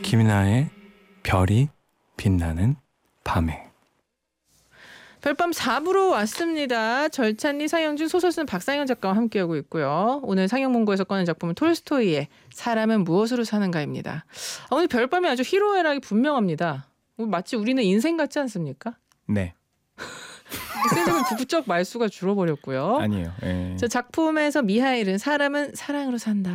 김이나의 별이 빛나는 밤에. 별밤 4부로 왔습니다. 절찬리, 상영준, 소설쓰는 박상현 작가와 함께하고 있고요. 오늘 상영문고에서 꺼낸 작품은 톨스토이의 사람은 무엇으로 사는가입니다. 오늘 별밤이 아주 희로애락이 분명합니다. 마치 우리는 인생 같지 않습니까? 네. 센적은 부쩍 말수가 줄어버렸고요. 아니에요. 저 작품에서 미하일은 사람은 사랑으로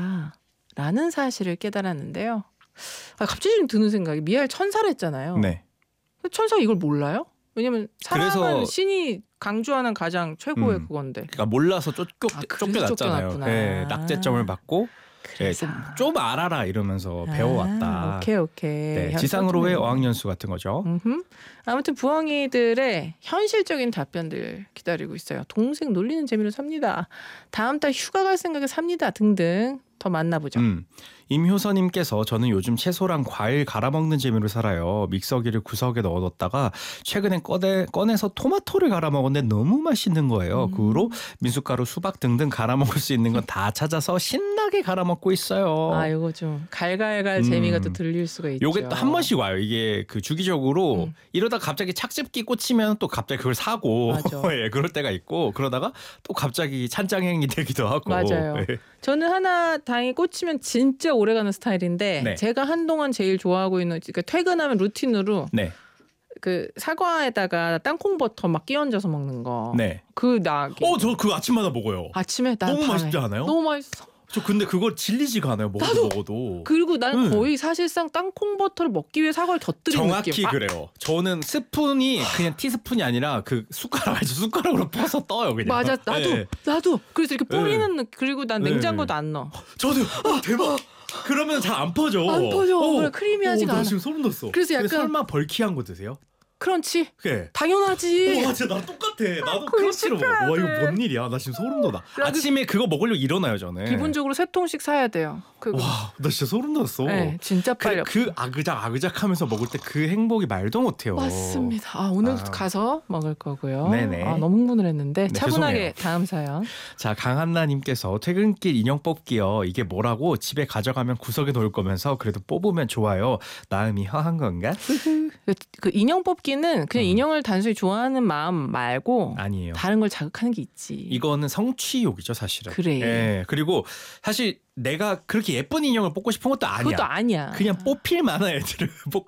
산다라는 사실을 깨달았는데요. 갑자기 좀 드는 생각이, 미하일 천사를 했잖아요. 네. 천사가 이걸 몰라요? 왜냐면 사람은 그래서 신이 강조하는 가장 최고의 그건데. 그러니까 몰라서 그래서 쫓겨났잖아요. 쫓겨났구나. 네, 낙제점을 받고 그래서. 좀 알아라 이러면서 배워왔다. 오케이. 네, 지상으로의 어학연수 같은 거죠. 아무튼 부엉이들의 현실적인 답변들 기다리고 있어요. 동생 놀리는 재미로 삽니다. 다음 달 휴가 갈 생각에 삽니다. 등등. 더 만나보죠. 임효서님께서 저는 요즘 채소랑 과일 갈아먹는 재미로 살아요. 믹서기를 구석에 넣어뒀다가 최근에 꺼내서 토마토를 갈아먹었는데 너무 맛있는 거예요. 그 후로 미숫가루, 수박 등등 갈아먹을 수 있는 건 다 찾아서 신나게 갈아먹고 있어요. 아, 이거 좀 갈갈갈 재미가 또 들릴 수가 있죠. 요게 또 한 번씩 와요. 이게 그 주기적으로 이러다 갑자기 착즙기 꽂히면 또 갑자기 그걸 사고 예, 그럴 때가 있고, 그러다가 또 갑자기 찬장행이 되기도 하고. 맞아요. 예. 저는 하나 당이 꽂히면 진짜 오래가는 스타일인데 네. 제가 한동안 제일 좋아하고 있는, 그러니까 퇴근하면 루틴으로 네. 그 사과에다가 땅콩 버터 막 끼얹어서 먹는 거. 네. 그 낙이. 저 그거 아침마다 먹어요. 아침에 나 너무 밤에. 맛있지 않아요? 너무 맛있어. 저 근데 그걸 질리지가 않아요. 먹어도. 그리고 나는 거의 사실상 땅콩 버터를 먹기 위해 사과를 곁들이는 정확히 느낌. 그래요. 저는 스푼이 그냥 티스푼이 아니라 그 숟가락 알죠? 숟가락으로 퍼서 떠요 그냥. 맞아. 나도. 그래서 이렇게 뿌리는 느낌. 그리고 난 냉장고도 안 넣어. 저도 대박. 그러면 잘 안 퍼져. 안 퍼져. 그래, 크리미하지가 나 않아. 지금 소름 돋았어. 그래서 약간 설마 벌키한 거 드세요? 크런치. 그래. 당연하지. 와, 진짜 나랑 똑같아. 나도 크런치로 먹어. 와, 이거 뭔 일이야? 나 지금 소름 돋아. 아침에 그거 먹으려고 일어나요, 저는. 기본적으로 3통씩 사야 돼요. 그거. 와, 나 진짜 소름 돋았어. 네, 진짜 빨리. 그 아그작하면서 먹을 때 그 행복이 말도 못해요. 맞습니다. 오늘 가서 먹을 거고요. 네네. 너무 흥분을 했는데 네, 차분하게 죄송해요. 다음 사연. 자, 강한나님께서 퇴근길 인형 뽑기요. 이게 뭐라고 집에 가져가면 구석에 놓을 거면서 그래도 뽑으면 좋아요. 마음이 허한 건가? 그 인형 뽑기는 그냥 인형을 단순히 좋아하는 마음 말고 아니에요. 다른 걸 자극하는 게 있지. 이거는 성취욕이죠, 사실은. 그래. 예, 그리고 사실 내가 그렇게 예쁜 인형을 뽑고 싶은 것도 아니야. 그것도 아니야. 그냥 뽑힐 만한 애들을 뽑고